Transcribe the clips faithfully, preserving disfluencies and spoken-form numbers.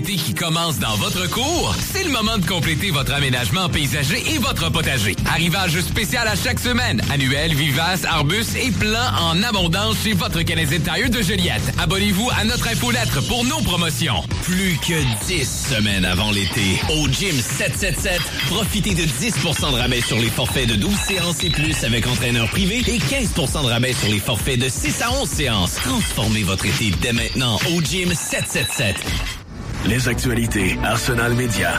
Qui commence dans votre cour, c'est le moment de compléter votre aménagement paysager et votre potager. Arrivage spécial à chaque semaine. Annuel, vivace, arbustes et plants en abondance chez votre Canadian Tire de Joliette. Abonnez-vous à notre infolettre pour nos promotions. Plus que dix semaines avant l'été, au Gym sept cent soixante-sept, profitez de dix pour cent de rabais sur les forfaits de douze séances et plus avec entraîneur privé et quinze pour cent de rabais sur les forfaits de six à onze séances. Transformez votre été dès maintenant au Gym sept cent soixante-sept. Les actualités Arsenal Média.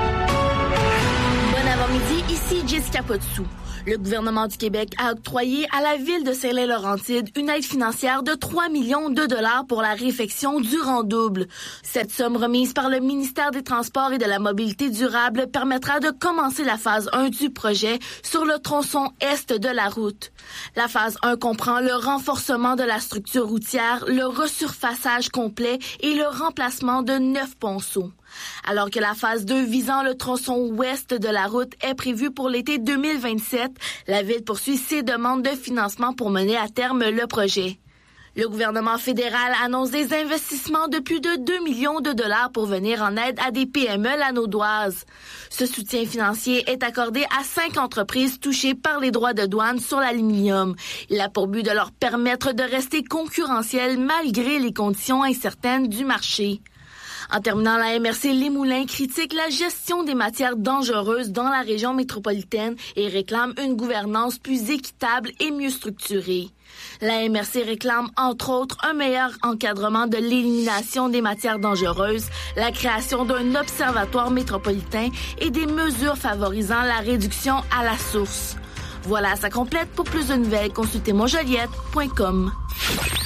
Bon avant-midi, ici Jessica Potsou. Le gouvernement du Québec a octroyé à la ville de Saint-Lin-Laurentide une aide financière de trois millions de dollars pour la réfection du rang double. Cette somme remise par le ministère des Transports et de la Mobilité durable permettra de commencer la phase un du projet sur le tronçon est de la route. La phase un comprend le renforcement de la structure routière, le resurfaçage complet et le remplacement de neuf ponceaux. Alors que la phase deux visant le tronçon ouest de la route est prévue pour l'été deux mille vingt-sept, la Ville poursuit ses demandes de financement pour mener à terme le projet. Le gouvernement fédéral annonce des investissements de plus de deux millions de dollars pour venir en aide à des P M E lanaudoises. Ce soutien financier est accordé à cinq entreprises touchées par les droits de douane sur l'aluminium. Il a pour but de leur permettre de rester concurrentiels malgré les conditions incertaines du marché. En terminant, la M R C Les Moulins critique la gestion des matières dangereuses dans la région métropolitaine et réclame une gouvernance plus équitable et mieux structurée. La M R C réclame, entre autres, un meilleur encadrement de l'élimination des matières dangereuses, la création d'un observatoire métropolitain et des mesures favorisant la réduction à la source. Voilà, ça complète. Pour plus de nouvelles, consultez mon joliette point com.